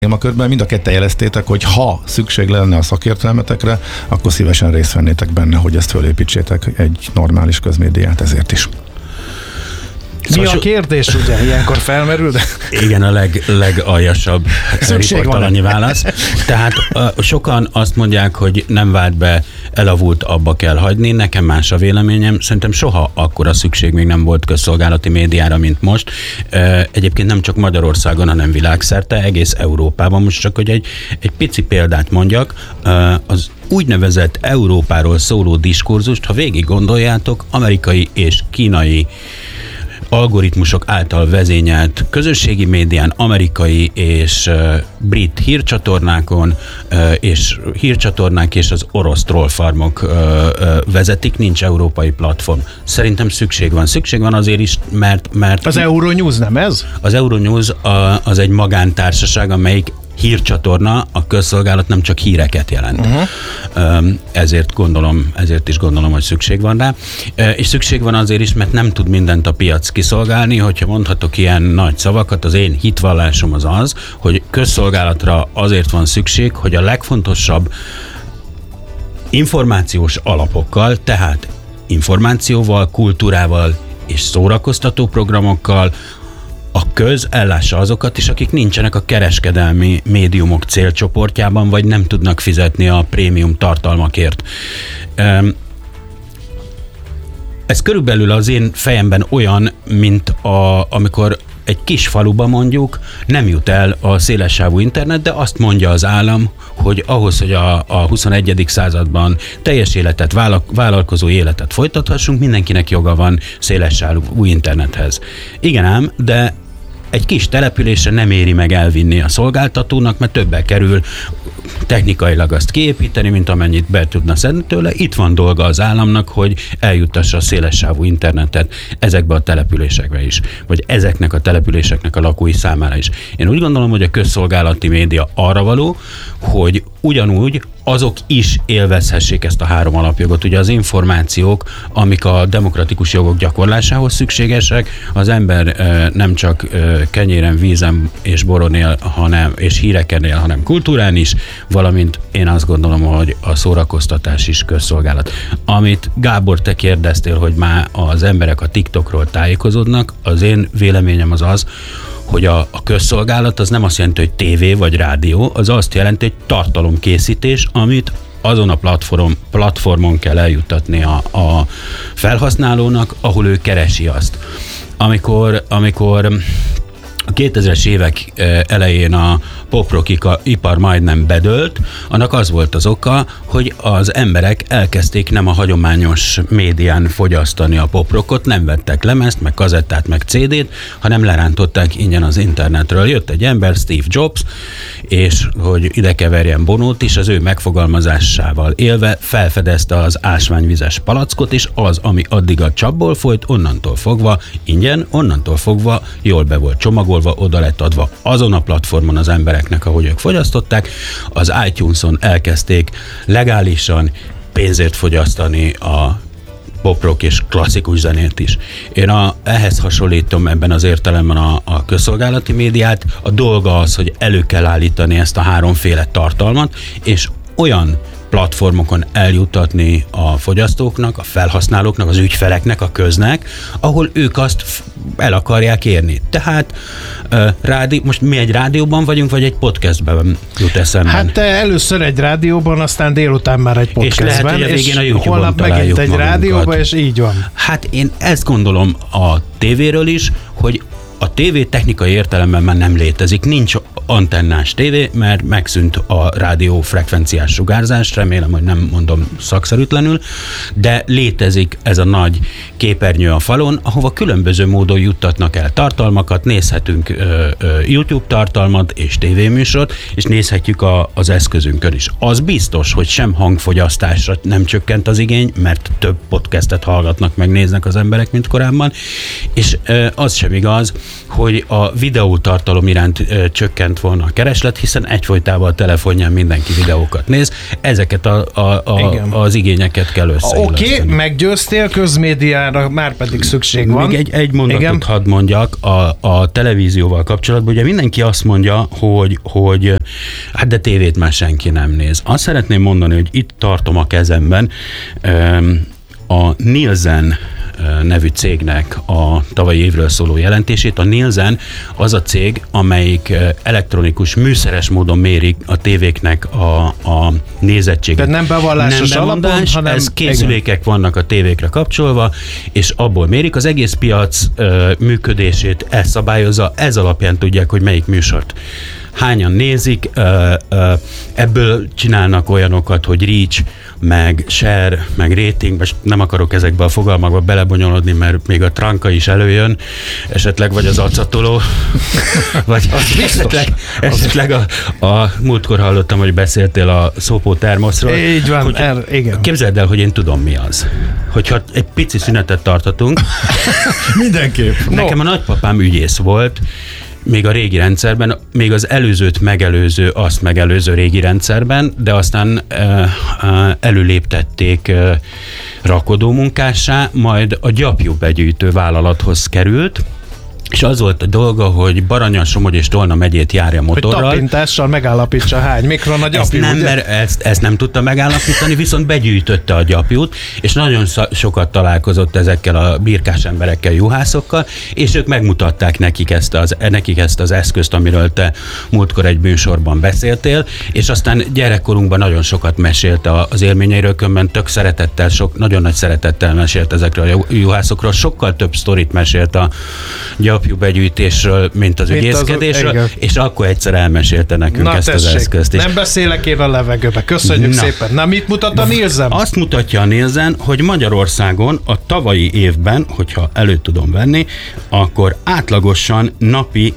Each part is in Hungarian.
témakörben, mind a ketten jeleztétek, hogy ha szükség lenne a szakértelmetekre, akkor szívesen részt vennétek benne, hogy ezt fölépítsétek egy normális közmédiát, ezért is. Mi a kérdés, ugye? Ilyenkor felmerül? De... Igen, a legaljasabb riportalanyi válasz. Tehát sokan azt mondják, hogy nem vált be, elavult, abba kell hagyni. Nekem más a véleményem. Szerintem soha akkora szükség még nem volt közszolgálati médiára, mint most. Egyébként nem csak Magyarországon, hanem világszerte, egész Európában. Most csak, hogy egy pici példát mondjak, az úgynevezett Európáról szóló diskurzust, ha végig gondoljátok, amerikai és kínai algoritmusok által vezényelt közösségi médián, amerikai és brit hírcsatornákon, és hírcsatornák és az orosz trollfarmok vezetik, nincs európai platform. Szerintem szükség van azért is, mert az Euronews nem ez? Az Euronews az egy magántársaság, amelyik hírcsatorna, a közszolgálat nem csak híreket jelent. Ezért is gondolom, hogy szükség van rá. És szükség van azért is, mert nem tud mindent a piac kiszolgálni, hogyha mondhatok ilyen nagy szavakat, az én hitvallásom az, hogy közszolgálatra azért van szükség, hogy a legfontosabb információs alapokkal, tehát információval, kultúrával és szórakoztató programokkal a köz ellássa azokat is, akik nincsenek a kereskedelmi médiumok célcsoportjában, vagy nem tudnak fizetni a prémium tartalmakért. Ez körülbelül az én fejemben olyan, mint amikor egy kis faluban mondjuk nem jut el a szélessávú internet, de azt mondja az állam, hogy ahhoz, hogy a 21. században teljes életet, vállalkozó életet folytathassunk, mindenkinek joga van szélessávú internethez. Igen ám, de egy kis településre nem éri meg elvinni a szolgáltatónak, mert többe kerül technikailag azt kiépíteni, mint amennyit be tudna szedni tőle. Itt van dolga az államnak, hogy eljuttassa a szélessávú internetet ezekbe a településekbe is, vagy ezeknek a településeknek a lakói számára is. Én úgy gondolom, hogy a közszolgálati média arra való, hogy ugyanúgy azok is élvezhessék ezt a három alapjogot. Ugye az információk, amik a demokratikus jogok gyakorlásához szükségesek, az ember nem csak kenyéren, vízen és boron él, és híreken él, hanem kultúrán is, valamint én azt gondolom, hogy a szórakoztatás is közszolgálat. Amit Gábor, te kérdeztél, hogy már az emberek a TikTokról tájékozódnak, az én véleményem az, hogy a közszolgálat az nem azt jelenti, hogy tévé vagy rádió, az azt jelenti, hogy tartalomkészítés, amit azon a platformon kell eljuttatni a felhasználónak, ahol ő keresi azt. Amikor a 2000-es évek elején a pop-rock ipar majdnem bedőlt, annak az volt az oka, hogy az emberek elkezdték nem a hagyományos médián fogyasztani a pop-rockot, nem vettek lemezt, meg kazettát, meg CD-t, hanem lerántották ingyen az internetről. Jött egy ember, Steve Jobs, és hogy ide keverjen Bonót is, az ő megfogalmazásával élve felfedezte az ásványvizes palackot, és az, ami addig a csapból folyt, onnantól fogva ingyen, onnantól fogva jól be volt csomagolva, oda lett adva azon a platformon az embereknek, ahogy ők fogyasztották. Az iTunes-on elkezdték legálisan pénzért fogyasztani a pop-rock és klasszikus zenét is. Én ehhez hasonlítom ebben az értelemben a közszolgálati médiát. A dolga az, hogy elő kell állítani ezt a háromféle tartalmat, és olyan platformokon eljuttatni a fogyasztóknak, a felhasználóknak, az ügyfeleknek, a köznek, ahol ők azt el akarják érni. Tehát most mi egy rádióban vagyunk, vagy egy podcastben jut eszemben? Hát te először egy rádióban, aztán délután már egy podcastben, és lehet, hogy a végén a YouTube-on holnap megint egy rádióban, és így van. Hát én ezt gondolom a tévéről is, hogy a tévé technikai értelemben már nem létezik, nincs antennás tévé, mert megszűnt a rádiófrekvenciás sugárzás, remélem, hogy nem mondom szakszerűtlenül, de létezik ez a nagy képernyő a falon, ahova különböző módon juttatnak el tartalmakat, nézhetünk YouTube tartalmat és tévéműsort, és nézhetjük az eszközünkön is. Az biztos, hogy sem hangfogyasztásra nem csökkent az igény, mert több podcastet hallgatnak, megnéznek az emberek, mint korábban, és az sem igaz, hogy a videótartalom iránt csökkent volna a kereslet, hiszen egyfolytában a telefonján mindenki videókat néz. Ezeket az igényeket kell összeilleszteni. Oké, meggyőztél, közmédiára már pedig szükség van. Még egy mondatot hadd mondjak a televízióval kapcsolatban. Ugye mindenki azt mondja, hogy hát de tévét már senki nem néz. Azt szeretném mondani, hogy itt tartom a kezemben a Nielsen nevű cégnek a tavalyi évről szóló jelentését. A Nielsen az a cég, amelyik elektronikus, műszeres módon mérik a tévéknek a nézettséget. Tehát nem bevallásos alapon, hanem... Ez készülékek vannak a tévékre kapcsolva, és abból mérik. Az egész piac működését ez szabályozza, ez alapján tudják, hogy melyik műsort hányan nézik, ebből csinálnak olyanokat, hogy reach, meg share, meg rating, most nem akarok ezekbe a fogalmakba belebonyolodni, mert még a tranka is előjön, esetleg vagy az acatoló, vagy esetleg a múltkor hallottam, hogy beszéltél a Szopó termoszról. Így van, igen. Képzeld el, hogy én tudom, mi az. Hogyha egy pici szünetet tartatunk. Mindenképp. Nekem a nagypapám ügyész volt, még a régi rendszerben, még az előzőt megelőző, azt megelőző régi rendszerben, de aztán előléptették rakodómunkássá, majd a gyapjúbegyűjtő vállalathoz került, és az volt a dolga, hogy Baranya, Somogy és Tolna megyét járja motorral. Hogy tapintással megállapítsa hány mikron a gyapjú, ezt nem tudta megállapítani, viszont begyűjtötte a gyapjút, és nagyon sokat találkozott ezekkel a birkás emberekkel, juhászokkal, és ők megmutatták nekik ezt az eszközt, amiről te múltkor egy műsorban beszéltél, és aztán gyerekkorunkban nagyon sokat mesélt az élményeiről, különben tök szeretettel, nagyon nagy szeretettel mesélt ezekről a juhászokról, sokkal több sztorit mesélt a gyapjúbegyűjtésről, mint az ügyészkedésről, és akkor egyszer elmesélte nekünk ezt az eszközt. Nem beszélek én a levegőbe. Köszönjük szépen. Na, mit mutat a Nielsen? Azt mutatja a Nielsen, hogy Magyarországon a tavalyi évben, hogyha elő tudom venni, akkor átlagosan napi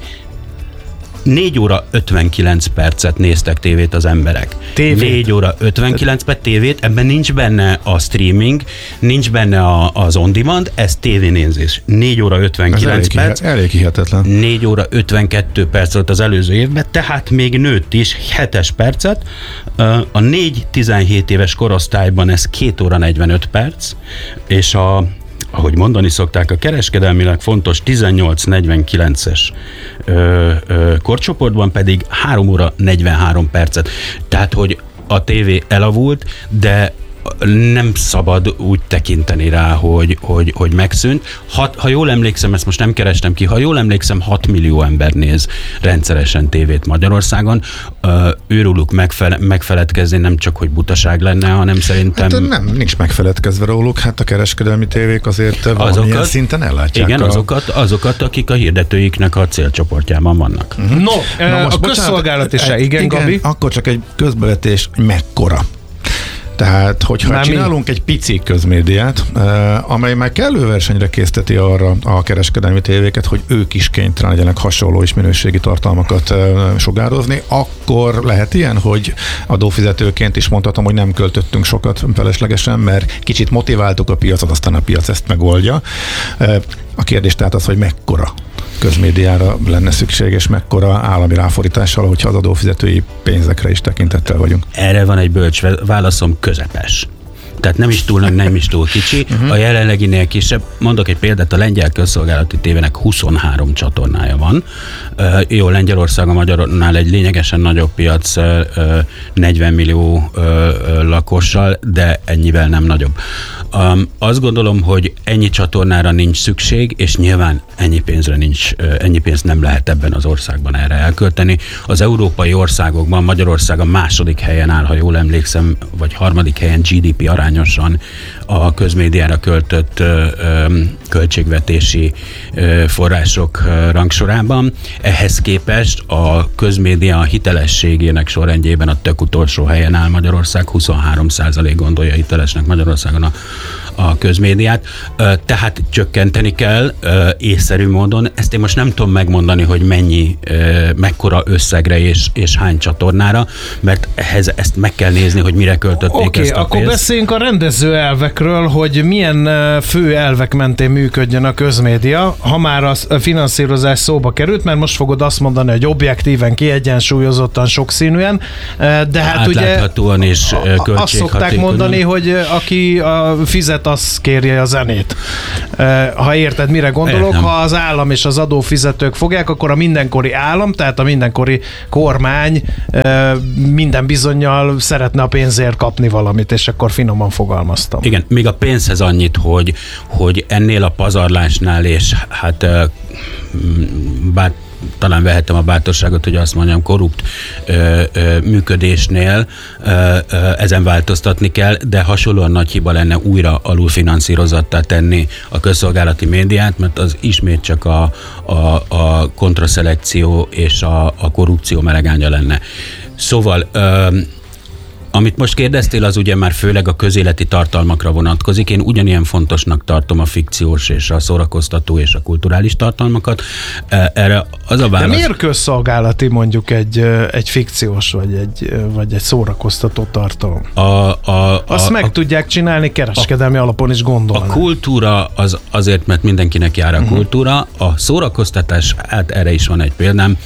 4 óra 59 percet néztek tévét az emberek. 4 óra 59 perc tévét, ebben nincs benne a streaming, nincs benne az on-demand, ez tévénézés. 4 óra 59 perc. Elég hihetetlen. 4 óra 52 perc volt az előző évben, tehát még nőtt is 7 percet. A 4-17 éves korosztályban ez 2 óra 45 perc, és ahogy mondani szokták, a kereskedelmileg fontos 18-49-es korcsoportban pedig 3 óra 43 percet. Tehát, hogy a tévé elavult, de nem szabad úgy tekinteni rá, hogy megszűnt. Ha jól emlékszem, ezt most nem kerestem ki, ha jól emlékszem, 6 millió ember néz rendszeresen tévét Magyarországon. Őróluk megfeledkezni nem csak, hogy butaság lenne, hanem szerintem... Hát nincs megfeledkezve róluk, hát a kereskedelmi tévék azért valamilyen szinten ellátják. Igen, azokat, akik a hirdetőiknek a célcsoportjában vannak. No, most a közszolgálati se, igen, Gabi? Akkor csak egy közbevetés, mekkora. Tehát, hogyha csinálunk egy pici közmédiát, amely már kellő versenyre készteti arra a kereskedelmi tévéket, hogy ők is kénytelen legyenek hasonló és minőségi tartalmakat sugározni, akkor lehet ilyen, hogy adófizetőként is mondhatom, hogy nem költöttünk sokat feleslegesen, mert kicsit motiváltuk a piacot, aztán a piac ezt megoldja. A kérdés tehát az, hogy mekkora közmédiára lenne szükség, és mekkora állami ráfordítással, hogyha az adófizetői pénzekre is tekintettel vagyunk. Erre van egy bölcs válaszom, közepes. Tehát nem is túl nagy, nem is túl kicsi. A jelenleginél kisebb. Mondok egy példát, a lengyel közszolgálati tévének 23 csatornája van. Jó, Lengyelország a magyarnál egy lényegesen nagyobb piac, 40 millió lakossal, de ennyivel nem nagyobb. Azt gondolom, hogy ennyi csatornára nincs szükség, és nyilván ennyi pénzt nem lehet ebben az országban erre elkölteni. Az európai országokban Magyarország a második helyen áll, ha jól emlékszem, vagy harmadik helyen GDP arányosan a közmédiára költött költségvetési források rangsorában. Ehhez képest a közmédia hitelességének sorrendjében a tök utolsó helyen áll Magyarország, 23% gondolja hitelesnek Magyarországon a közmédiát, tehát csökkenteni kell észszerű módon. Ezt én most nem tudom megmondani, hogy mekkora összegre és hány csatornára, mert ehhez ezt meg kell nézni, hogy mire költötték ezt a akkor pénzt. beszéljünk a rendező elvekről, hogy milyen fő elvek mentén működjön a közmédia, ha már a finanszírozás szóba került, mert most fogod azt mondani, hogy objektíven, kiegyensúlyozottan, sokszínűen, de hát ugye és azt szokták mondani, hogy aki fizet, az kérje a zenét. Ha érted, mire gondolok, ha az állam és az adófizetők fogják, akkor a mindenkori állam, tehát a mindenkori kormány minden bizonnyal szeretne a pénzért kapni valamit, és akkor finoman fogalmaztam. Igen, még a pénzhez annyit, hogy ennél a pazarlásnál, és hát bár talán vehettem a bátorságot, hogy azt mondjam, korrupt működésnél ezen változtatni kell, de hasonlóan nagy hiba lenne újra alulfinanszírozattá tenni a közszolgálati médiát, mert az ismét csak a kontraszelekció és a korrupció melegánya lenne. Szóval amit most kérdeztél, az ugye már főleg a közéleti tartalmakra vonatkozik. Én ugyanilyen fontosnak tartom a fikciós és a szórakoztató és a kulturális tartalmakat. Erre az a válasz... De miért közszolgálati mondjuk egy fikciós vagy egy szórakoztató tartalom? Azt meg tudják csinálni kereskedelmi alapon is, gondolnak. A kultúra az azért, mert mindenkinek jár a kultúra. A szórakoztatás, hát erre is van egy példám.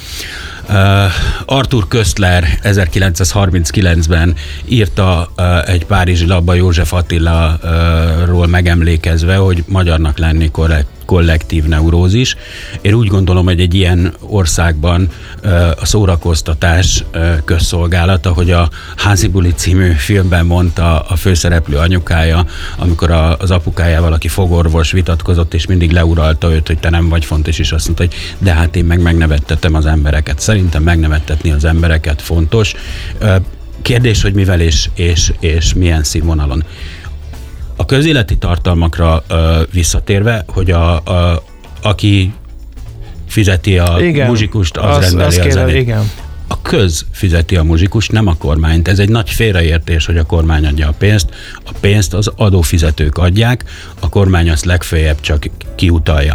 Arthur Köstler 1939-ben írta egy párizsi labba József Attiláról megemlékezve, hogy magyarnak lenni kollektív neurózis. Én úgy gondolom, hogy egy ilyen országban a szórakoztatás közszolgálat, ahogy a Házi buli című filmben mondta a főszereplő anyukája, amikor az apukájával, aki fogorvos, vitatkozott, és mindig leuralta őt, hogy te nem vagy fontos, és azt mondta, hogy de hát én megnevettetem az embereket. Szerintem megnevettetni az embereket fontos. Kérdés, hogy mivel és milyen színvonalon. A közéleti tartalmakra visszatérve, hogy aki fizeti a muzsikust, az rendeli a zenét. Igen. A köz fizeti a muzsikust, nem a kormányt. Ez egy nagy félreértés, hogy a kormány adja a pénzt. A pénzt az adófizetők adják, a kormány azt legfeljebb csak kiutalja.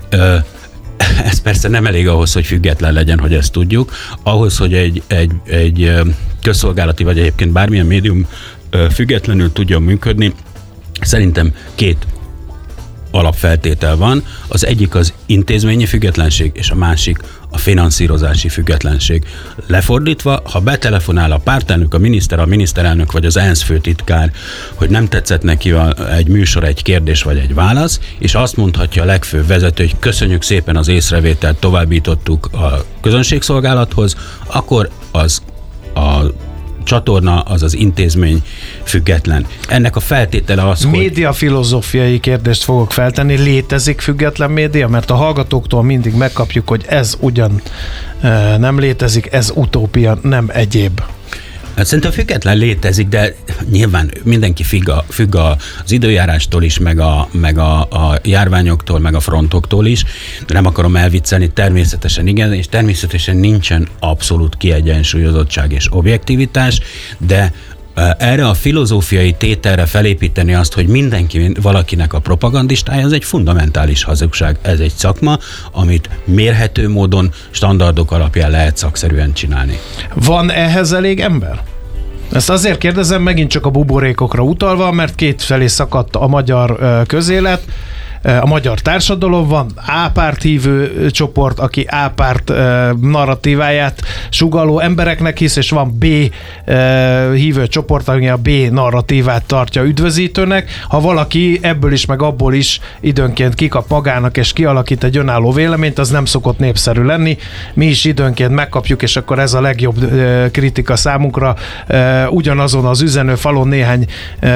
Ez persze nem elég ahhoz, hogy független legyen, hogy ezt tudjuk. Ahhoz, hogy egy közszolgálati, vagy egyébként bármilyen médium függetlenül tudjon működni, szerintem két alapfeltétel van. Az egyik az intézményi függetlenség, és a másik a finanszírozási függetlenség. Lefordítva, ha betelefonál a pártelnök, a miniszterelnök vagy az ENSZ főtitkár, hogy nem tetszett neki egy műsor, egy kérdés vagy egy válasz, és azt mondhatja a legfőbb vezető, hogy köszönjük szépen az észrevételt, továbbítottuk a közönségszolgálathoz, akkor az a csatorna, az intézmény független. Ennek a feltétele az, hogy... Médiafilozófiai kérdést fogok feltenni. Létezik független média? Mert a hallgatóktól mindig megkapjuk, hogy ez ugyan nem létezik, ez utópia, nem egyéb. Hát szerintem független létezik, de nyilván mindenki függ az időjárástól is, meg a járványoktól, meg a frontoktól is. Nem akarom elviccelni, természetesen igen, és természetesen nincsen abszolút kiegyensúlyozottság és objektivitás, de erre a filozófiai tételre felépíteni azt, hogy valakinek a propagandistája, az egy fundamentális hazugság. Ez egy szakma, amit mérhető módon, standardok alapján lehet szakszerűen csinálni. Van ehhez elég ember? Ezt azért kérdezem, megint csak a buborékokra utalva, mert kétfelé szakadt a magyar közélet. A magyar társadalom, van A-párt hívő csoport, aki A-párt narratíváját sugalló embereknek hisz, és van B hívő csoport, aki a B narratívát tartja üdvözítőnek. Ha valaki ebből is, meg abból is időnként kikap magának, és kialakít egy önálló véleményt, az nem szokott népszerű lenni. Mi is időnként megkapjuk, és akkor ez a legjobb kritika számunkra. Ugyanazon az üzenőfalon néhány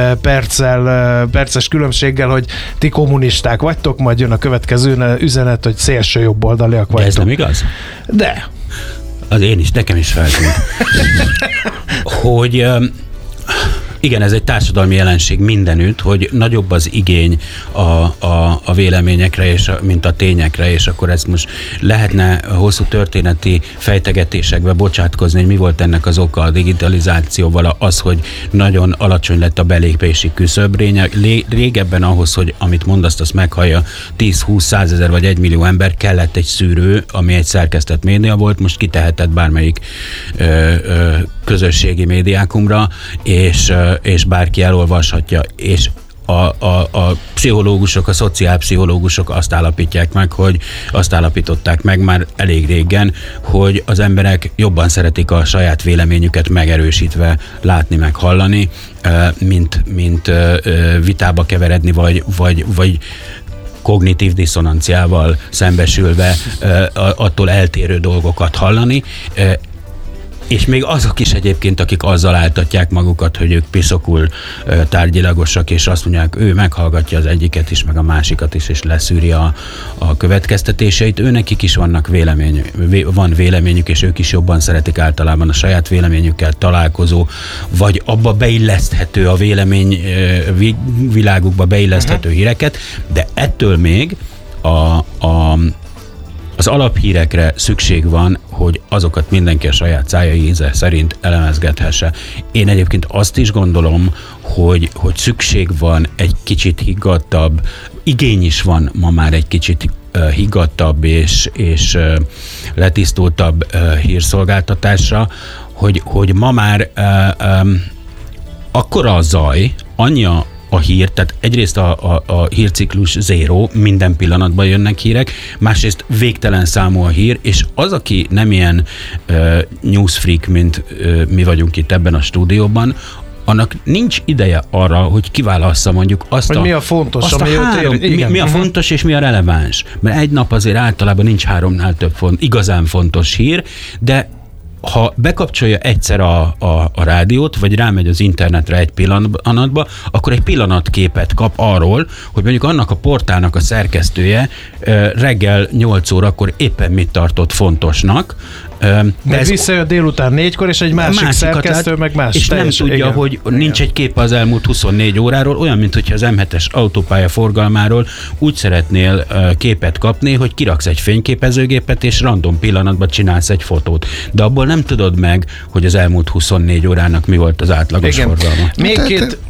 perces különbséggel, hogy ti kommunisták vagytok, majd jön a következő üzenet, hogy szélső jobboldaliak vagytok. De ez nem igaz? De. Az nekem is feltűnt. hogy Igen, ez egy társadalmi jelenség mindenütt, hogy nagyobb az igény a véleményekre, mint a tényekre, és akkor ezt most lehetne hosszú történeti fejtegetésekbe bocsátkozni, hogy mi volt ennek az oka a digitalizációval, az, hogy nagyon alacsony lett a belépési küszöb. Régebben ahhoz, hogy amit mondasz, azt meghallja 10-20-100 ezer vagy 1 millió ember, kellett egy szűrő, ami egy szerkesztett média volt, most kitehetett bármelyik közösségi médiákumra, és bárki elolvashatja, és a pszichológusok, a szociálpszichológusok azt állapították meg már elég régen, hogy az emberek jobban szeretik a saját véleményüket megerősítve látni, meg hallani, mint vitába keveredni, vagy kognitív diszonanciával szembesülve attól eltérő dolgokat hallani. És még azok is egyébként, akik azzal áltatják magukat, hogy ők piszokul tárgyilagosak, és azt mondják, ő meghallgatja az egyiket is, meg a másikat is, és leszűri a következtetéseit. Őnekik is van véleményük, és ők is jobban szeretik általában a saját véleményükkel találkozó, vagy abba beilleszthető a vélemény világukba beilleszthető híreket, de ettől még az alaphírekre szükség van, hogy azokat mindenki a saját szája íze szerint elemezgethesse. Én egyébként azt is gondolom, hogy szükség van egy kicsit higgadtabb, igény is van ma már egy kicsit higgadtabb és letisztultabb hírszolgáltatásra, hogy ma már akkora a zaj, annyi a hír, tehát egyrészt a hírciklus zéró, minden pillanatban jönnek hírek, másrészt végtelen számú a hír, és az, aki nem ilyen newsfreak, mint mi vagyunk itt ebben a stúdióban, annak nincs ideje arra, hogy kiválassza mondjuk azt mi a fontos, mi a fontos és mi a releváns. Mert egy nap azért általában nincs 3-nál több igazán fontos hír, de ha bekapcsolja egyszer a rádiót, vagy rámegy az internetre egy pillanatba, akkor egy pillanatképet kap arról, hogy mondjuk annak a portálnak a szerkesztője reggel 8 órakor éppen mit tartott fontosnak. De visszajött délután 4-kor, és egy másik szerkesztő, meg más. És nem tudja, igen, hogy nincs egy kép az elmúlt 24 óráról, olyan, mint hogyha az M7-es autópálya forgalmáról úgy szeretnél képet kapni, hogy kiraksz egy fényképezőgépet, és random pillanatban csinálsz egy fotót. De abból nem tudod meg, hogy az elmúlt 24 órának mi volt az átlagos forgalma. Még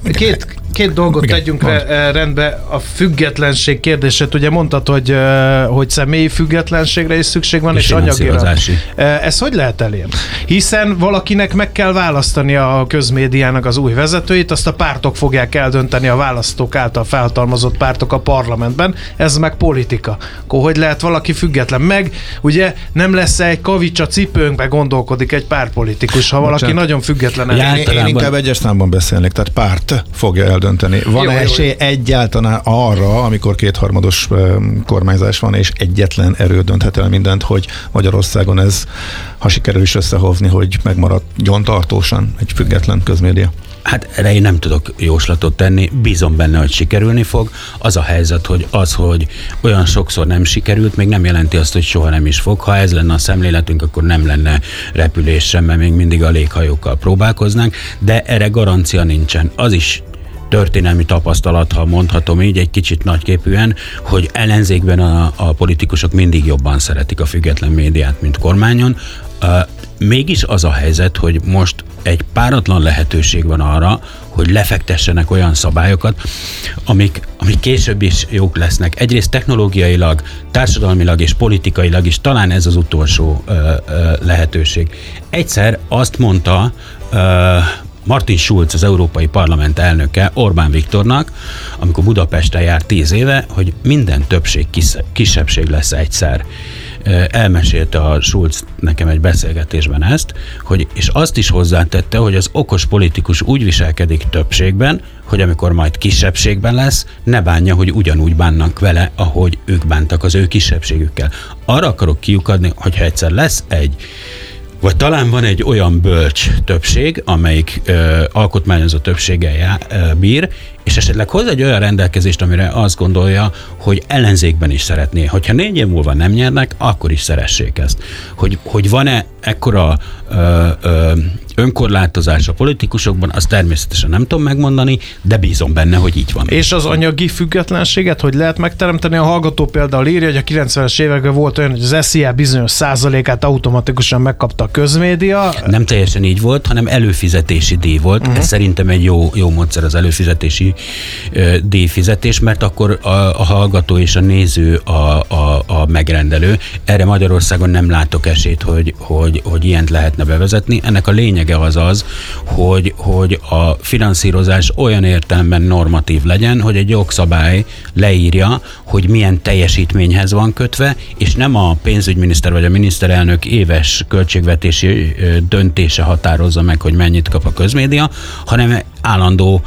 két dolgot tegyünk rendbe. A függetlenség kérdését, ugye mondtad, hogy személyi függetlenségre is szükség van, és anyagira. Ezt hogy lehet elérni? Hiszen valakinek meg kell választani a közmédiának az új vezetőit, azt a pártok fogják eldönteni, a választók által felhatalmazott pártok a parlamentben, ez meg politika. Akkor hogy lehet valaki független? Meg ugye nem lesz egy kavics a cipőnkbe, gondolkodik egy pártpolitikus, ha valaki nagyon független. Én inkább egyes számban beszélnék, tehát párt fogja eldönteni. Van esély egyáltalán arra, amikor kétharmados kormányzás van, és egyetlen erő dönthet el mindent, hogy Magyarországon ez, ha sikerül is összehozni, hogy megmaradjon tartósan egy független közmédia? Hát erre én nem tudok jóslatot tenni, bízom benne, hogy sikerülni fog. Az a helyzet, hogy olyan sokszor nem sikerült, még nem jelenti azt, hogy soha nem is fog. Ha ez lenne a szemléletünk, akkor nem lenne repülés sem, mert még mindig a léghajókkal próbálkoznánk, de erre garancia nincsen. Az is történelmi tapasztalat, ha mondhatom így, egy kicsit nagyképűen, hogy ellenzékben a politikusok mindig jobban szeretik a független médiát, mint kormányon. Mégis az a helyzet, hogy most egy páratlan lehetőség van arra, hogy lefektessenek olyan szabályokat, amik később is jók lesznek. Egyrészt technológiailag, társadalmilag és politikailag is talán ez az utolsó lehetőség. Egyszer azt mondta Martin Schulz, az Európai Parlament elnöke Orbán Viktornak, amikor Budapesten járt 10 éve, hogy minden többség kisebbség lesz egyszer. Elmesélte a Schulz nekem egy beszélgetésben ezt, és azt is hozzátette, hogy az okos politikus úgy viselkedik többségben, hogy amikor majd kisebbségben lesz, ne bánja, hogy ugyanúgy bánnak vele, ahogy ők bántak az ő kisebbségükkel. Arra akarok kiukadni, hogyha egyszer lesz vagy talán van egy olyan bölcs többség, amelyik alkotmányozó többséggel bír, és esetleg hoz egy olyan rendelkezést, amire azt gondolja, hogy ellenzékben is szeretné. Hogyha 4 év múlva nem nyernek, akkor is szeressék ezt. Hogy van-e ekkora önkorlátozás a politikusokban, azt természetesen nem tudom megmondani, de bízom benne, hogy így van. És az anyagi függetlenséget, hogy lehet megteremteni? A hallgató például írja, hogy a 90-es években volt olyan, hogy az SZIA bizonyos százalékát automatikusan megkapta a közmédia. Nem teljesen így volt, hanem előfizetési díj volt. Ez szerintem egy jó módszer az előfizetési díjfizetés, mert akkor a hallgató és a néző a megrendelő. Erre Magyarországon nem látok esélyt, hogy ilyent lehetne bevezetni. Ennek a lényege az, hogy a finanszírozás olyan értelemben normatív legyen, hogy egy jogszabály leírja, hogy milyen teljesítményhez van kötve, és nem a pénzügyminiszter vagy a miniszterelnök éves költségvetési döntése határozza meg, hogy mennyit kap a közmédia, hanem állandó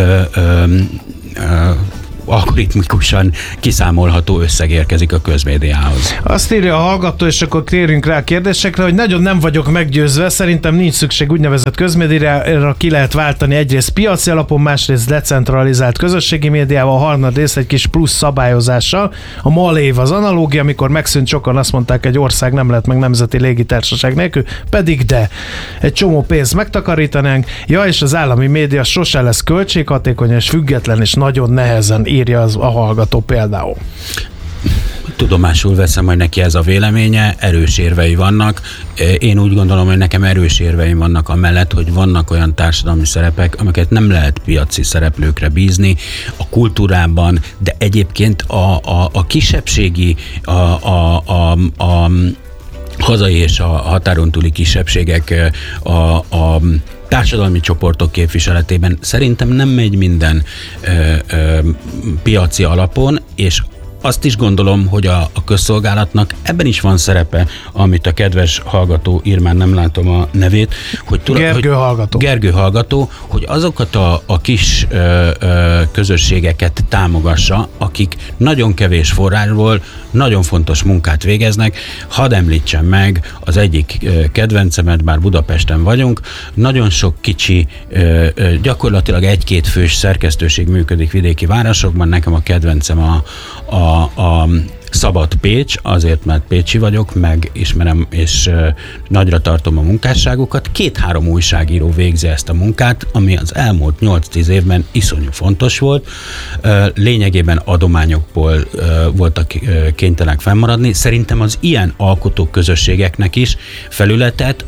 algoritmikusan kiszámolható összeg érkezik a közmédiához. Azt írja a hallgató, és akkor térjünk rá a kérdésekre, hogy nagyon nem vagyok meggyőzve, szerintem nincs szükség úgynevezett közmédiára, ki lehet váltani egyrészt piaci alapon, másrészt decentralizált közösségi médiával, harmadrészt egy kis plusz szabályozással. A Malév az analógia, amikor megszűnt, sokan azt mondták, egy ország nem lehet meg nemzeti légitársaság nélkül, pedig de egy csomó pénzt megtakarítanánk, és az állami média sose lesz költséghatékony és független, és nagyon nehezen írja a hallgató például. Tudomásul veszem, hogy neki ez a véleménye, erős érvei vannak. Én úgy gondolom, hogy nekem erős érveim vannak amellett, hogy vannak olyan társadalmi szerepek, amiket nem lehet piaci szereplőkre bízni, a kultúrában, de egyébként a kisebbségi, a hazai és a határon túli kisebbségek a társadalmi csoportok képviseletében szerintem nem megy minden piaci alapon, és azt is gondolom, hogy a közszolgálatnak ebben is van szerepe, amit a kedves hallgató ír, már nem látom a nevét, hogy Gergő hallgató, hogy azokat a kis közösségeket támogassa, akik nagyon kevés forrásból nagyon fontos munkát végeznek. Hadd említsem meg az egyik kedvencemet, bár Budapesten vagyunk, nagyon sok kicsi, gyakorlatilag 1-2 fős szerkesztőség működik vidéki városokban, nekem a kedvencem a Szabad Pécs, azért, mert pécsi vagyok, megismerem és nagyra tartom a munkásságukat. 2-3 újságíró végzi ezt a munkát, ami az elmúlt 8-10 évben iszonyú fontos volt. Lényegében adományokból voltak kénytelenek fennmaradni. Szerintem az ilyen alkotóközösségeknek is felületet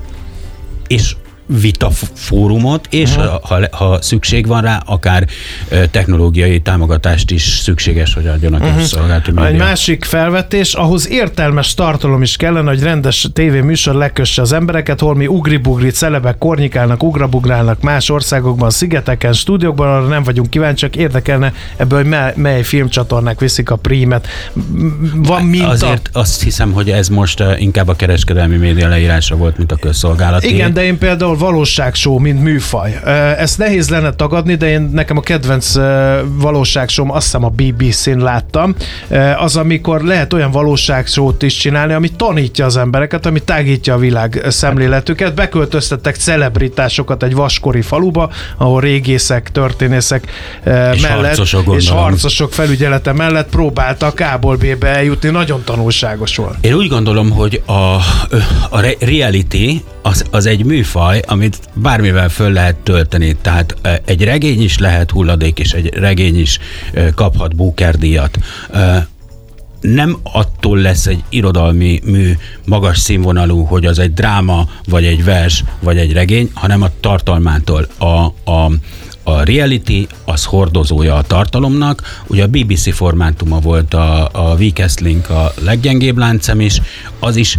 és vitafórumot, és ha szükség van rá, akár technológiai támogatást is szükséges, hogy adjon a közszolgálati média. Egy másik felvetés, ahhoz értelmes tartalom is kellene, hogy rendes tévéműsor lekösse az embereket, hol mi ugri-bugri celebek kornyikálnak, ugrabugrálnak más országokban, szigeteken, stúdiókban, arra nem vagyunk kíváncsiak, érdekelne ebből, hogy mely filmcsatornák viszik a prímet. Van minta. Azért azt hiszem, hogy ez most inkább a kereskedelmi média leírása volt, mint a közszolgálati. Igen, de én például valóságshow, mint műfaj. Ezt nehéz lenne tagadni, de nekem a kedvenc valóságshow, azt hiszem a BBC-n láttam, az, amikor lehet olyan valóságshow-t is csinálni, ami tanítja az embereket, ami tágítja a világ szemléletüket. Beköltöztettek celebritásokat egy vaskori faluba, ahol régészek, történészek mellett, és harcosok felügyelete mellett próbáltak A-ból B-be eljutni. Nagyon tanulságos volt. Én úgy gondolom, hogy a reality az egy műfaj, amit bármivel föl lehet tölteni. Tehát egy regény is lehet hulladék, és egy regény is kaphat Booker-díjat. Nem attól lesz egy irodalmi mű magas színvonalú, hogy az egy dráma, vagy egy vers, vagy egy regény, hanem a tartalmától. A reality az hordozója a tartalomnak. Ugye a BBC formátuma volt a Weakest Link, a leggyengébb láncem is, az is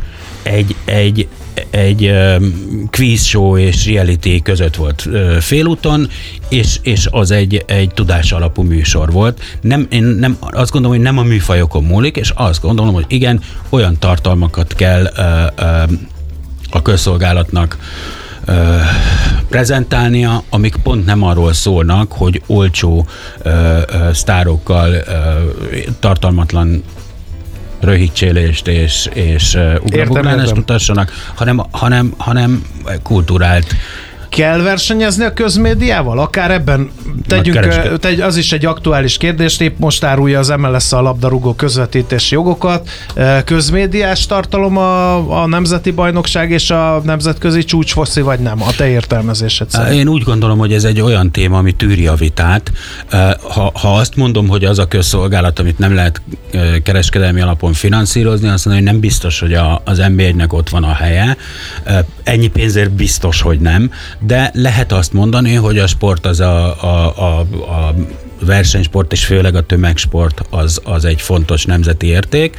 egy quiz show és reality között volt félúton, és az egy tudás alapú műsor volt. Én nem azt gondolom, hogy nem a műfajokon múlik, és azt gondolom, hogy igen, olyan tartalmakat kell a közszolgálatnak prezentálnia, amik pont nem arról szólnak, hogy olcsó sztárokkal tartalmatlan röhigcsélést és ugrabuglálást mutassanak, hanem kulturált. Kell versenyezni a közmédiával? Akár ebben az is egy aktuális kérdés, épp most árulja az MLS a labdarúgó közvetítési jogokat. Közmédiás tartalom a nemzeti bajnokság és a nemzetközi csúcsfoszi, vagy nem? A te értelmezésed szerint. Én úgy gondolom, hogy ez egy olyan téma, ami tűri a vitát. Ha azt mondom, hogy az a közszolgálat, amit nem lehet kereskedelmi alapon finanszírozni, azt mondom, hogy nem biztos, hogy az NB1-nek ott van a helye. Ennyi pénzért biztos, hogy nem, de lehet azt mondani, hogy a sport az a versenysport, és főleg a tömegsport az egy fontos nemzeti érték,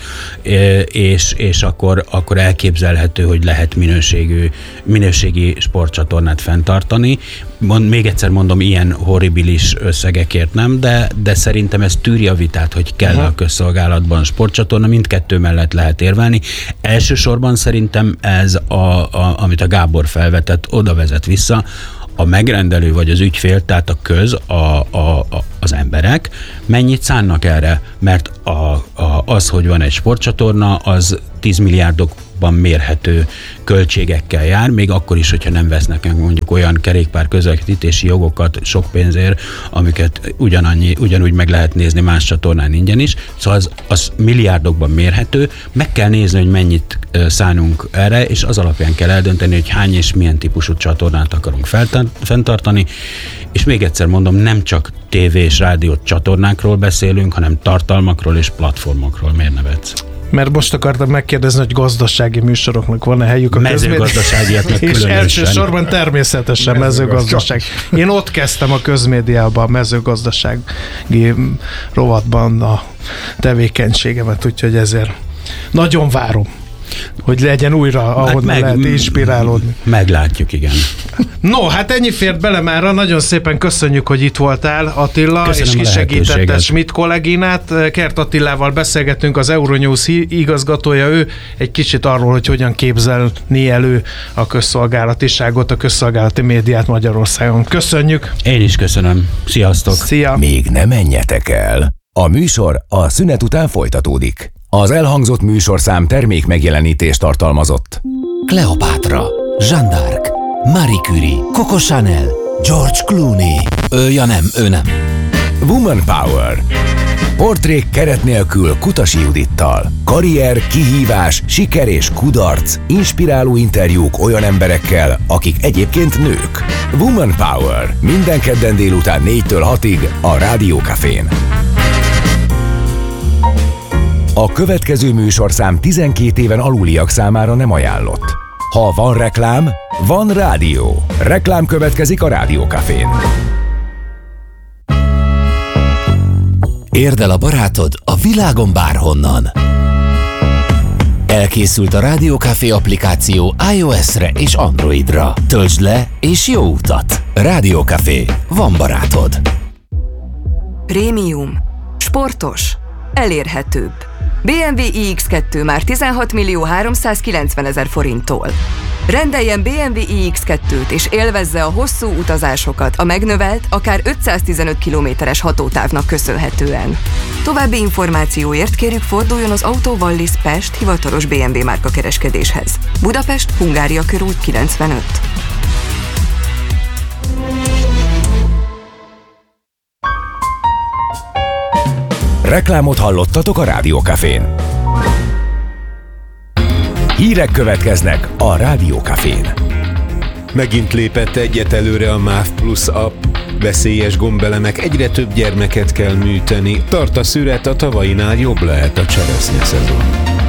és akkor elképzelhető, hogy lehet minőségi sportcsatornát fenntartani. Még egyszer mondom, ilyen horribilis összegekért nem, de szerintem ez tűri a vitát, hogy kell a közszolgálatban sportcsatorna, mindkettő mellett lehet érvelni. Elsősorban szerintem ez, amit a Gábor felvetett, oda vezet vissza, a megrendelő vagy az ügyfél, tehát a köz, az emberek mennyit szánnak erre, mert az, hogy van egy sportcsatorna, az 10 milliárdokban mérhető költségekkel jár, még akkor is, hogyha nem vesznek mondjuk olyan kerékpár közvetítési jogokat sok pénzért, amiket ugyanúgy meg lehet nézni más csatornán ingyen is. Szóval az milliárdokban mérhető, meg kell nézni, hogy mennyit szánunk erre, és az alapján kell eldönteni, hogy hány és milyen típusú csatornát akarunk fenntartani, és még egyszer mondom, nem csak tévé és rádió csatornákról beszélünk, hanem tartalmakról és platformokról. Miért nevetsz? Mert most akartam megkérdezni, hogy gazdasági műsoroknak van-e helyük a mezőgazdaságiaknak különösen. És elsősorban természetesen mezőgazdaság. Én ott kezdtem a közmédiában, a mezőgazdasági rovatban a tevékenységemet, úgyhogy ezért nagyon várom, hogy legyen újra, ahonnan lehet inspirálódni. Meglátjuk, igen. No, hát ennyi fért bele mára. Nagyon szépen köszönjük, hogy itt voltál, Attila, köszönöm, és kisegítetted Schmidt kolléginát. Kert Attilával beszélgettünk, az Euronews igazgatója, ő egy kicsit arról, hogy hogyan képzelni elő a közszolgálatiságot, a közszolgálati médiát Magyarországon. Köszönjük! Én is köszönöm. Sziasztok! Szia! Még ne menjetek el! A műsor a szünet után folytatódik. Az elhangzott műsorszám termék megjelenítést tartalmazott. Kleopátra, Jeanne d'Arc, Marie Curie, Coco Chanel, George Clooney. Ő nem. Woman Power. Portrék keret nélkül Kutasi Judittal. Karrier, kihívás, siker és kudarc. Inspiráló interjúk olyan emberekkel, akik egyébként nők. Woman Power. Minden kedden délután 4-től 6-ig a Rádió Cafén. A következő műsorszám 12 éven aluliak számára nem ajánlott. Ha van reklám, van rádió. Reklám következik a Rádió Cafén. Érd el a barátod a világon bárhonnan. Elkészült a Rádió Café applikáció iOS-re és Androidra. Töltsd le és jó utat! Rádió Café. Van barátod. Prémium. Sportos. Elérhetőbb. BMW iX2 már 16.390.000 forinttól. Rendeljen BMW iX2-t és élvezze a hosszú utazásokat a megnövelt, akár 515 kilométeres hatótávnak köszönhetően. További információért kérjük forduljon az Auto Wallis Pest hivatalos BMW márka kereskedéshez. Budapest, Hungária körút 95. Reklámot hallottatok a Rádió Cafén. Hírek következnek a Rádió Cafén. Megint lépett egyet előre a MÁV Plus app. Veszélyes gombelemek, egyre több gyermeket kell műteni. Tart a szüret, a tavainál jobb lehet a cseresznye szezon.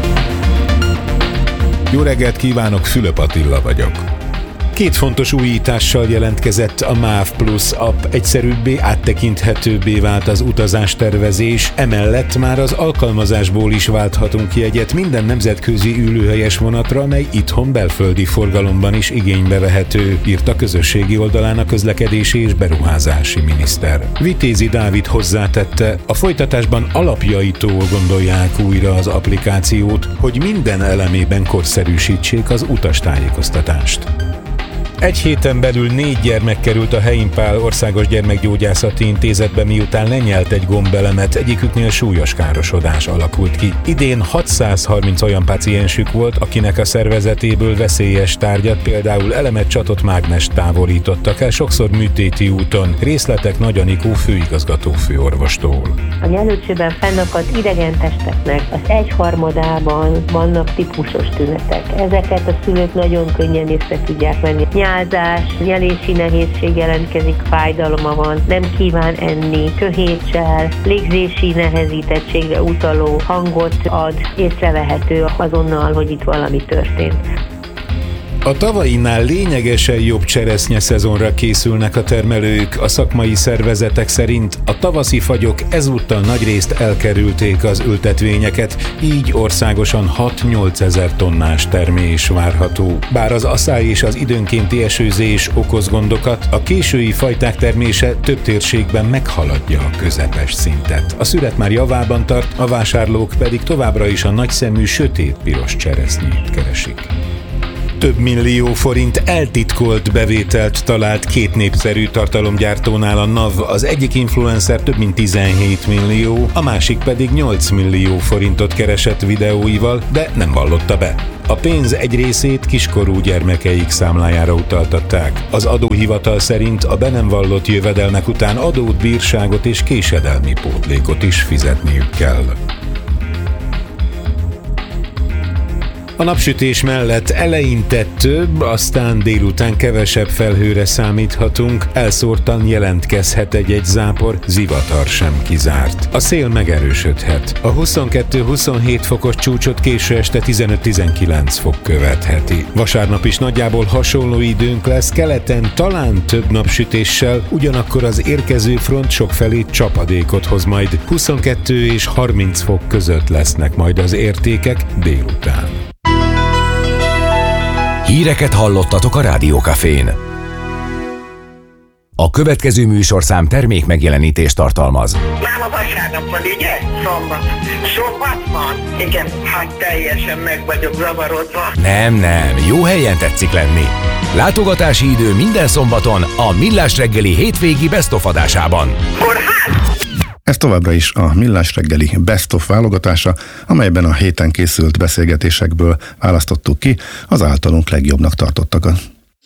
Jó reggelt kívánok, Fülöp Attila vagyok. 2 fontos újítással jelentkezett a MÁV Plus app, egyszerűbbé, áttekinthetőbbé vált az utazástervezés, emellett már az alkalmazásból is válthatunk jegyet minden nemzetközi ülőhelyes vonatra, mely itthon belföldi forgalomban is igénybe vehető, írt a közösségi oldalán a közlekedési és beruházási miniszter. Vitézi Dávid hozzátette, a folytatásban alapjaitól gondolják újra az applikációt, hogy minden elemében korszerűsítsék az utastájékoztatást. Egy héten belül 4 gyermek került a Helyim Pál Országos Gyermekgyógyászati Intézetbe, miután lenyelt egy gombelemet, egyiküknél súlyos károsodás alakult ki. Idén 630 olyan páciensük volt, akinek a szervezetéből veszélyes tárgyat, például elemet, csatot, mágnest távolítottak el, sokszor műtéti úton. Részletek Nagy Anikó főigazgató főorvostól. A nyelőcsőben fennakadt idegen testeknek az 1/3-ában vannak típusos tünetek. Ezeket a szülők nagyon könnyen észre tudják venni. Nyálzás, nyelési nehézség jelentkezik, fájdalma van, nem kíván enni, köhétsel, légzési nehezítettségre utaló hangot ad, észrevehető azonnal, hogy itt valami történt. A tavainál lényegesen jobb cseresznye szezonra készülnek a termelők. A szakmai szervezetek szerint a tavaszi fagyok ezúttal nagyrészt elkerülték az ültetvényeket, így országosan 6-8 ezer tonnás termés várható. Bár az aszály és az időnkénti esőzés okoz gondokat, a késői fajták termése több térségben meghaladja a közepes szintet. A szület már javában tart, a vásárlók pedig továbbra is a nagyszemű sötétpiros cseresznyét keresik. Több millió forint eltitkolt bevételt talált 2 népszerű tartalomgyártónál a NAV. Az egyik influencer több mint 17 millió, a másik pedig 8 millió forintot keresett videóival, de nem vallotta be. A pénz egy részét kiskorú gyermekeik számlájára utaltatták. Az adóhivatal szerint a be nem vallott jövedelmek után adót, bírságot és késedelmi pótlékot is fizetniük kell. A napsütés mellett eleinte több, aztán délután kevesebb felhőre számíthatunk, elszórtan jelentkezhet egy zápor, zivatar sem kizárt. A szél megerősödhet. A 22-27 fokos csúcsot késő este 15-19 fok követheti. Vasárnap is nagyjából hasonló időnk lesz, keleten talán több napsütéssel, ugyanakkor az érkező front sokfelé csapadékot hoz majd. 22 és 30 fok között lesznek majd az értékek délután. Híreket hallottatok a Rádió Cafén. A következő műsorszám termék megjelenítést tartalmaz. Már a vasárnap van, ugye? Szombat van? Igen, hát teljesen meg vagyok zavarodva. Nem, jó helyen tetszik lenni. Látogatási idő minden szombaton a Millás reggeli hétvégi Best of adásában. Ez továbbra is a Millás reggeli Best of válogatása, amelyben a héten készült beszélgetésekből választottuk ki az általunk legjobbnak tartottakat.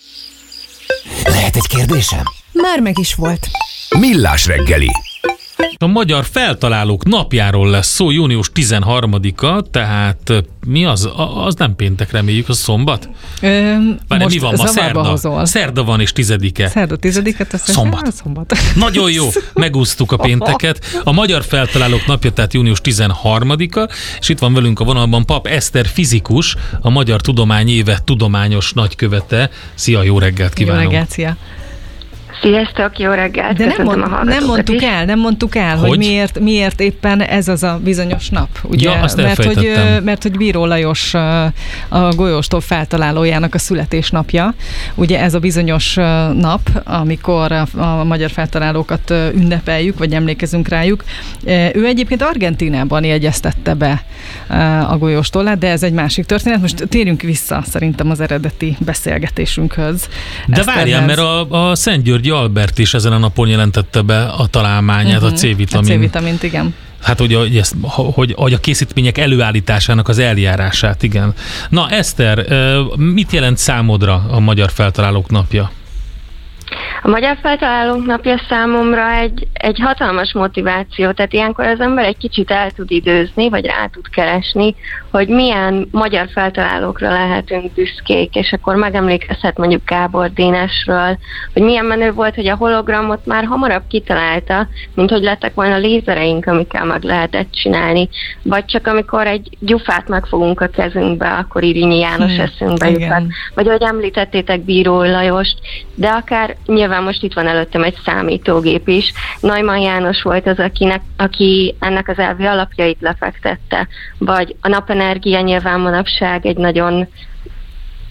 Lehet egy kérdésem? Már meg is volt. Millás reggeli. A magyar feltalálók napjáról lesz szó, június 13-a, tehát mi az? Az nem péntek, reméljük, az szombat? Várj, mi van ma? Szerda. Szerda van és 10-e. Szerda 10-e, szombat. Nagyon jó, megúsztuk a pénteket. A magyar feltalálók napja, tehát június 13-a, és itt van velünk a vonalban Pap Eszter fizikus, a Magyar Tudomány Éve tudományos nagykövete. Szia, jó reggelt kívánok! Jó reggelt, szia! Sziasztok, jó reggelt! De nem mondtuk el, hogy miért éppen ez az a bizonyos nap. Ugye? Ja, azt elfejtettem. Mert hogy Bíró Lajos a golyóstól feltalálójának a születésnapja. Ugye ez a bizonyos nap, amikor a magyar feltalálókat ünnepeljük, vagy emlékezünk rájuk. Ő egyébként Argentínában jegyeztette be a golyóstollát, de ez egy másik történet. Most térjünk vissza szerintem az eredeti beszélgetésünkhöz. De várjál, mert a Szentgyörgyi Albert is ezen a napon jelentette be a találmányát, a C-vitamin. A C-vitamint, igen. Hát, hogy a készítmények előállításának az eljárását, igen. Na, Eszter, mit jelent számodra a Magyar Feltalálók napja? A Magyar Feltalálók napja számomra egy hatalmas motiváció, tehát ilyenkor az ember egy kicsit el tud időzni, vagy rá tud keresni, hogy milyen magyar feltalálókra lehetünk büszkék, és akkor megemlékezhet mondjuk Gábor Dénesről, hogy milyen menő volt, hogy a hologramot már hamarabb kitalálta, mint hogy lettek volna lézereink, amikkel meg lehetett csinálni. Vagy csak amikor egy gyufát megfogunk a kezünkbe, akkor Irinyi János eszünkbe jutott. Vagy ahogy említettétek Bíró Lajost, de akár nyilván most itt van előttem egy számítógép is. Neumann János volt az, aki ennek az elvi alapjait lefektette. Vagy a napenergia nyilván manapság egy nagyon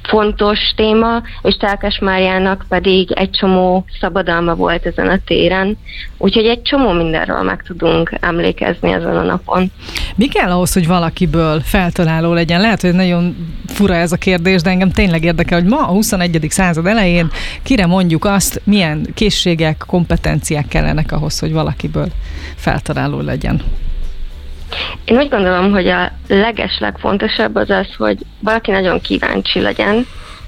fontos téma, és Telkes Máriának pedig egy csomó szabadalma volt ezen a téren. Úgyhogy egy csomó mindenről meg tudunk emlékezni ezen a napon. Mi kell ahhoz, hogy valakiből feltaláló legyen? Lehet, hogy nagyon fura ez a kérdés, de engem tényleg érdekel, hogy ma a 21. század elején kire mondjuk azt, milyen készségek, kompetenciák kellenek ahhoz, hogy valakiből feltaláló legyen? Én úgy gondolom, hogy a legfontosabb az, hogy valaki nagyon kíváncsi legyen,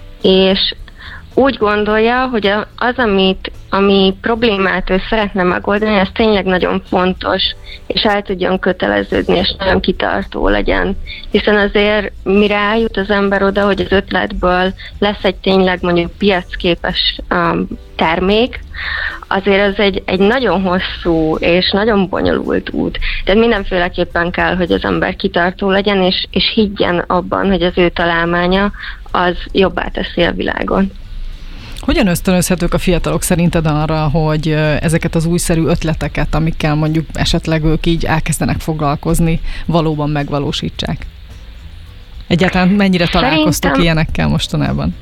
és úgy gondolja, hogy az, ami problémát ő szeretne megoldani, ez tényleg nagyon fontos, és el tudjon köteleződni, és nagyon kitartó legyen. Hiszen azért, mire eljut az ember oda, hogy az ötletből lesz egy tényleg mondjuk piacképes termék, azért az egy nagyon hosszú és nagyon bonyolult út. Tehát mindenféleképpen kell, hogy az ember kitartó legyen, és higgyen abban, hogy az ő találmánya az jobbá teszi a világon. Hogyan ösztönözhetők a fiatalok szerinted arra, hogy ezeket az újszerű ötleteket, amikkel mondjuk esetleg ők így elkezdenek foglalkozni, valóban megvalósítsák? Egyáltalán mennyire találkoztok ilyenekkel mostanában?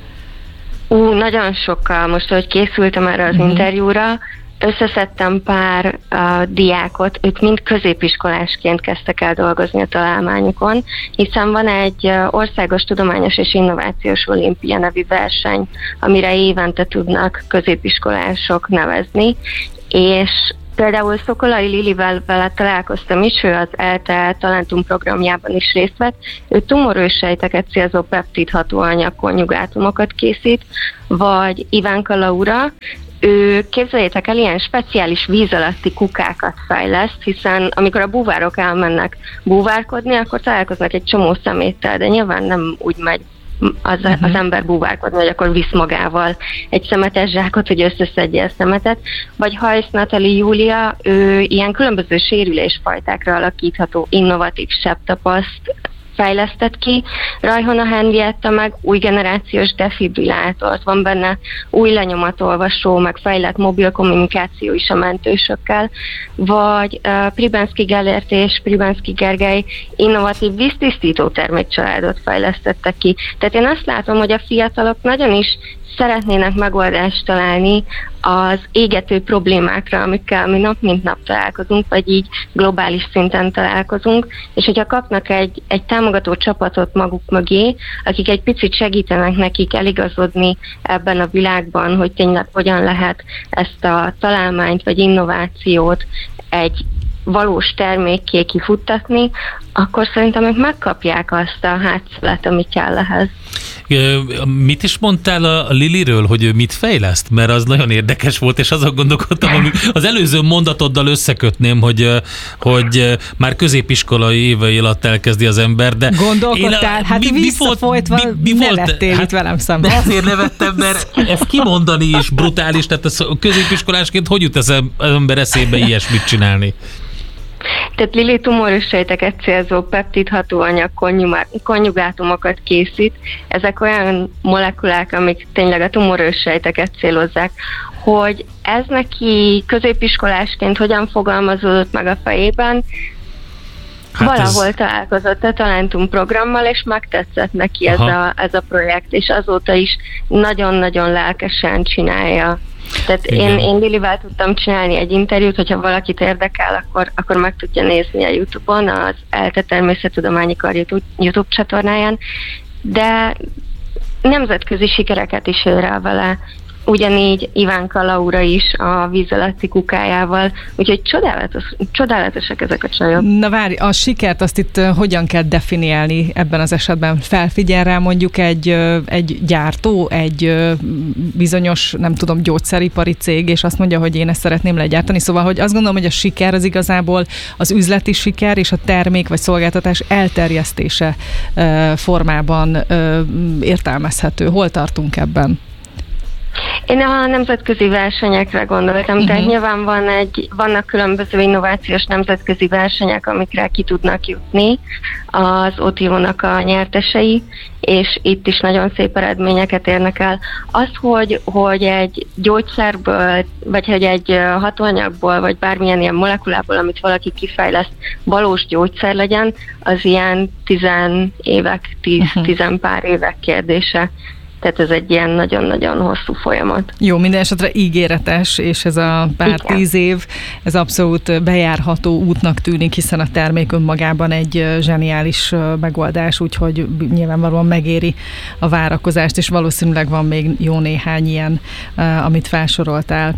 Nagyon sokkal. Most, hogy készültem erre az interjúra, összeszedtem pár diákot, ők mind középiskolásként kezdtek el dolgozni a találmányukon, hiszen van egy országos tudományos és innovációs olimpia nevű verseny, amire évente tudnak középiskolások nevezni, és például Szokolai Lilivel vele találkoztam is, ő az ELTE Talentum programjában is részt vett. Ő tumorőssejteket célzó peptid hatóanyag konjugátumokat készít, vagy Ivánka Laura, ő, képzeljétek el, ilyen speciális víz alatti kukákat fejleszt, hiszen amikor a búvárok elmennek búvárkodni, akkor találkoznak egy csomó szeméttel, de nyilván nem úgy megy az ember búvárkodni, hogy akkor visz magával egy szemetes zsákot, hogy összeszedje a szemetet, vagy Hajsz Natali Júlia, ő ilyen különböző sérülésfajtákra alakítható innovatív sebtapaszt fejlesztett ki. Rajhona Henrietta meg új generációs defibrillátort, van benne új lenyomatolvasó, meg fejlett mobil kommunikáció is a mentősökkel, vagy Pribenszky Gellért és Pribenszky Gergely innovatív víztisztító termékcsaládot fejlesztettek ki. Tehát én azt látom, hogy a fiatalok nagyon is szeretnének megoldást találni az égető problémákra, amikkel mi nap mint nap találkozunk, vagy így globális szinten találkozunk, és hogyha kapnak egy támogató csapatot maguk mögé, akik egy picit segítenek nekik eligazodni ebben a világban, hogy tényleg hogyan lehet ezt a találmányt vagy innovációt egy valós termékké kifuttatni, akkor szerintem ők megkapják azt a hátszelet, ami kell ehhez. Mit is mondtál a Liliről, hogy mit fejleszt? Mert az nagyon érdekes volt, és azon gondolkodtam, hogy az előző mondatoddal összekötném, hogy már középiskolai évei alatt elkezdi az ember, de... Gondolkodtál? Visszafolytva nevettél itt velem szemben. Azért nevettem, mert ezt kimondani is brutális, tehát középiskolásként hogy jut az ember eszébe ilyesmit csinálni? Tehát Lili tumorőssejteket célzó peptid hatóanyag konjugátumokat készít. Ezek olyan molekulák, amik tényleg a tumorőssejteket célozzák. Hogy ez neki középiskolásként hogyan fogalmazódott meg a fejében, valahol találkozott a Talentum programmal, és megtetszett neki ez a projekt, és azóta is nagyon-nagyon lelkesen csinálja. Tehát én Lilivel tudtam csinálni egy interjút, hogyha valakit érdekel, akkor meg tudja nézni a YouTube-on, az ELTE Természettudományi Kar YouTube csatornáján, de nemzetközi sikereket is ér el vele. Ugyanígy Ivánka Laura is a víz alatti kukájával, úgyhogy csodálatosak ezek a csajok. Na várj, a sikert azt itt hogyan kell definiálni ebben az esetben? Felfigyel rá mondjuk egy gyártó, egy bizonyos, nem tudom, gyógyszeripari cég, és azt mondja, hogy én ezt szeretném legyártani. Szóval, hogy azt gondolom, hogy a siker az igazából az üzleti siker és a termék vagy szolgáltatás elterjesztése formában értelmezhető. Hol tartunk ebben? Én a nemzetközi versenyekre gondoltam, tehát nyilván vannak különböző innovációs nemzetközi versenyek, amikre ki tudnak jutni az OTIO-nak a nyertesei, és itt is nagyon szép eredményeket érnek el. Az, hogy egy gyógyszerből, vagy hogy egy hatóanyagból, vagy bármilyen ilyen molekulából, amit valaki kifejleszt, valós gyógyszer legyen, az ilyen 10 pár évek kérdése. Tehát ez egy ilyen nagyon-nagyon hosszú folyamat. Jó, minden esetre ígéretes, és ez a pár 10 év, ez abszolút bejárható útnak tűnik, hiszen a termék önmagában egy zseniális megoldás, úgyhogy nyilvánvalóan megéri a várakozást, és valószínűleg van még jó néhány ilyen, amit felsoroltál.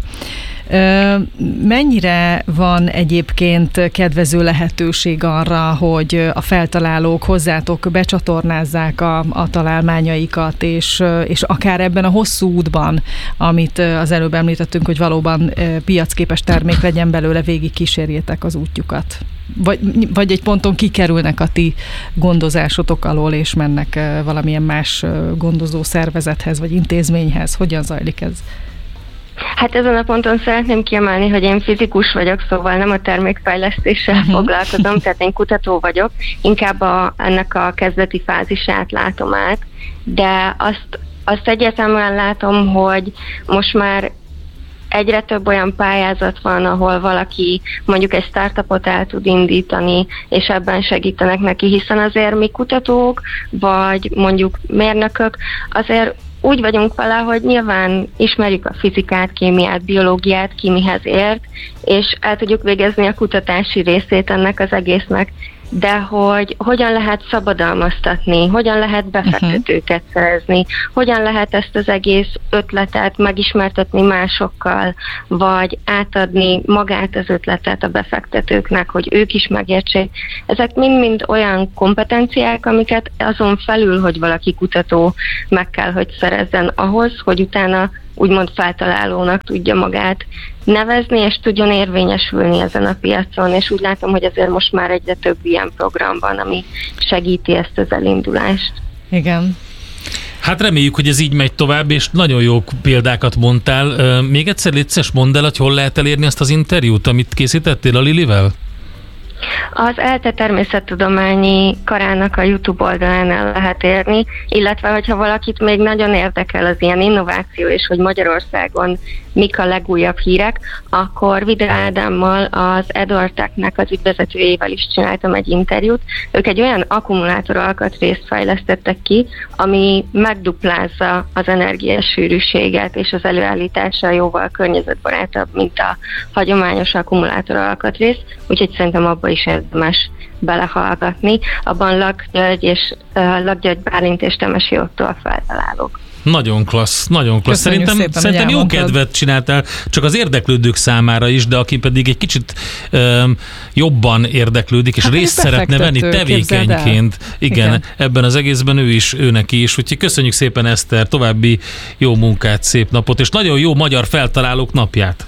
Mennyire van egyébként kedvező lehetőség arra, hogy a feltalálók hozzátok becsatornázzák a találmányaikat, és akár ebben a hosszú útban, amit az előbb említettünk, hogy valóban piacképes termék legyen belőle, végig kísérjétek az útjukat? Vagy egy ponton kikerülnek a ti gondozásotok alól, és mennek valamilyen más gondozó szervezethez, vagy intézményhez? Hogyan zajlik ez? Hát ezen a ponton szeretném kiemelni, hogy én fizikus vagyok, szóval nem a termékfejlesztéssel foglalkozom, tehát én kutató vagyok, inkább ennek a kezdeti fázisát látom át, de azt egyértelműen látom, hogy most már egyre több olyan pályázat van, ahol valaki mondjuk egy startupot el tud indítani, és ebben segítenek neki, hiszen azért mi kutatók, vagy mondjuk mérnökök, azért úgy vagyunk vele, hogy nyilván ismerjük a fizikát, kémiát, biológiát, ki mihez ért, és el tudjuk végezni a kutatási részét ennek az egésznek, de hogy hogyan lehet szabadalmaztatni, hogyan lehet befektetőket szerezni, hogyan lehet ezt az egész ötletet megismertetni másokkal, vagy átadni magát az ötletet a befektetőknek, hogy ők is megértsék. Ezek mind-mind olyan kompetenciák, amiket azon felül, hogy valaki kutató meg kell, hogy szerezzen ahhoz, hogy utána úgymond feltalálónak tudja magát nevezni, és tudjon érvényesülni ezen a piacon, és úgy látom, hogy azért most már egyre több ilyen program van, ami segíti ezt az elindulást. Igen. Hát reméljük, hogy ez így megy tovább, és nagyon jó példákat mondtál. Még egyszer létszes mondd el, hogy hol lehet elérni ezt az interjút, amit készítettél a Lilivel? Az ELTE természettudományi karának a YouTube oldalán el lehet érni, illetve hogyha valakit még nagyon érdekel az ilyen innováció, és hogy Magyarországon mik a legújabb hírek, akkor Vidra Ádámmal, az Edward Tech-nek az ügyvezetőjével is csináltam egy interjút. Ők egy olyan akkumulátor alkatrészt fejlesztettek ki, ami megduplázza az energiasűrűséget, és az előállítása jóval környezetbarátabb, mint a hagyományos akkumulátor alkatrész, úgyhogy szerintem abba is érdemes belehallgatni. Abban Lakgyörgy Bálint és Temesi Otto a feltalálók. Nagyon klassz, nagyon klassz. Szerintem jó kedvet csináltál, csak az érdeklődők számára is, de aki pedig egy kicsit jobban érdeklődik, és részt szeretne venni tevékenyként. Igen, ebben az egészben ő neki is. Úgyhogy köszönjük szépen, Eszter, további jó munkát, szép napot, és nagyon jó magyar feltalálók napját.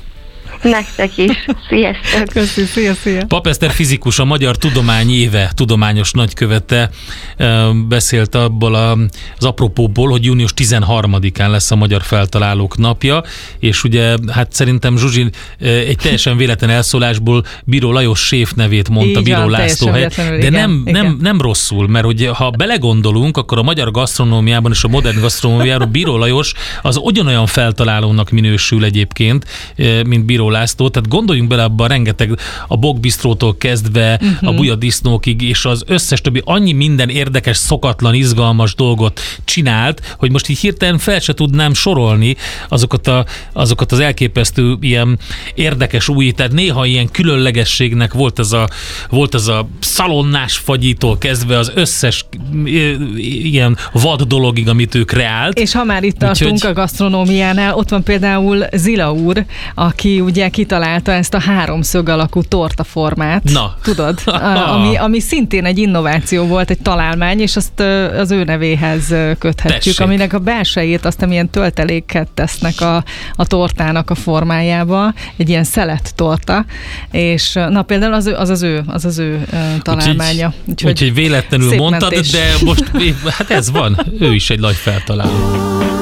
Nektek is. Sziasztok! Köszönjük, szia! Papp Eszter fizikus, a Magyar Tudomány Éve tudományos nagykövete beszélt abból az apropóból, hogy június 13-án lesz a Magyar Feltalálók napja, és ugye hát szerintem Zsuzsi egy teljesen véletlen elszólásból Bíró Lajos séf nevét mondta, Bíró László helyett, de nem rosszul, mert hogy ha belegondolunk, akkor a magyar gasztronómiában és a modern gasztronómiában Bíró Lajos az ugyanolyan feltalálónak minősül egyébként, mint Bíró László, tehát gondoljunk bele abba rengeteg, a Bokbistrótól kezdve a bujadisznókig, és az összes többi annyi minden érdekes, szokatlan, izgalmas dolgot csinált, hogy most így hirtelen fel se tudnám sorolni azokat az elképesztő ilyen érdekes új, tehát néha ilyen különlegességnek volt ez a szalonnás fagyitól kezdve az összes ilyen vad dologig, amit ő kreált. És ha már itt tartunk a gasztronómiánál, ott van például Zila úr, aki ugye kitalálta ezt a háromszög alakú tortaformát. Na. Tudod? Ami szintén egy innováció volt, egy találmány, és azt az ő nevéhez köthetjük, Tessék. Aminek a belsejét aztán ilyen tölteléket tesznek a tortának a formájába, egy ilyen szelet torta, és na például az az ő találmánya. Úgyhogy véletlenül mondtad, de most hát ez van, ő is egy nagy feltaláló.